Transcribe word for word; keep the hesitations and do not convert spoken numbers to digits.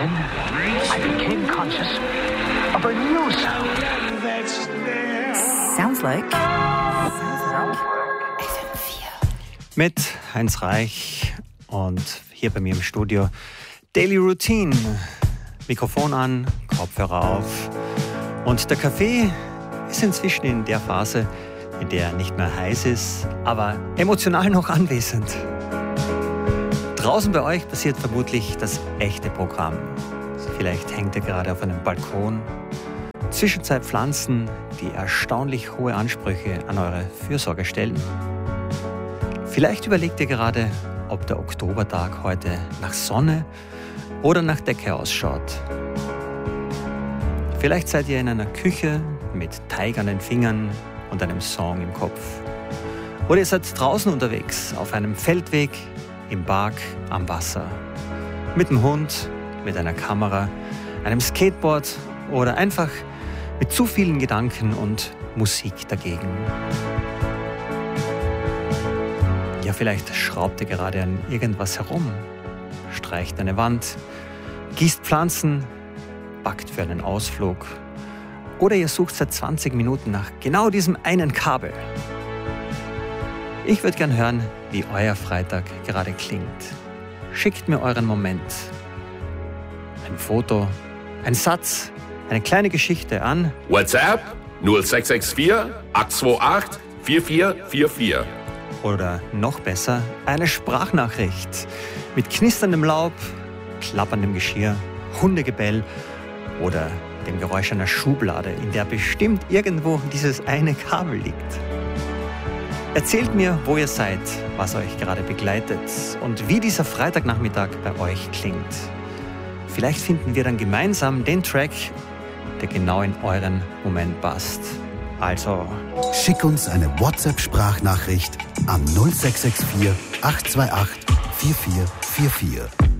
Then I became conscious of a new sound. Sounds like F M vier. Mit Heinz Reich und hier bei mir im Studio Daily Routine. Mikrofon an, Kopfhörer auf und der Kaffee ist inzwischen in der Phase, in der er nicht mehr heiß ist, aber emotional noch anwesend. Draußen bei euch passiert vermutlich das echte Programm. Vielleicht hängt ihr gerade auf einem Balkon. Zwischenzeitpflanzen, die erstaunlich hohe Ansprüche an eure Fürsorge stellen. Vielleicht überlegt ihr gerade, ob der Oktobertag heute nach Sonne oder nach Decke ausschaut. Vielleicht seid ihr in einer Küche mit Teig an den Fingern und einem Song im Kopf. Oder ihr seid draußen unterwegs, auf einem Feldweg, im Park, am Wasser. Mit dem Hund, mit einer Kamera, einem Skateboard oder einfach mit zu vielen Gedanken und Musik dagegen. Ja, vielleicht schraubt ihr gerade an irgendwas herum, streicht eine Wand, gießt Pflanzen, backt für einen Ausflug oder ihr sucht seit zwanzig Minuten nach genau diesem einen Kabel. Ich würde gern hören, wie euer Freitag gerade klingt. Schickt mir euren Moment. Ein Foto, ein Satz, eine kleine Geschichte an WhatsApp null sechs sechs vier acht zwei acht vier vier vier vier. Oder noch besser, eine Sprachnachricht mit knisterndem Laub, klapperndem Geschirr, Hundegebell oder dem Geräusch einer Schublade, in der bestimmt irgendwo dieses eine Kabel liegt. Erzählt mir, wo ihr seid, was euch gerade begleitet und wie dieser Freitagnachmittag bei euch klingt. Vielleicht finden wir dann gemeinsam den Track, der genau in euren Moment passt. Also, schick uns eine WhatsApp-Sprachnachricht an null sechs sechs vier acht zwei acht vier vier vier vier.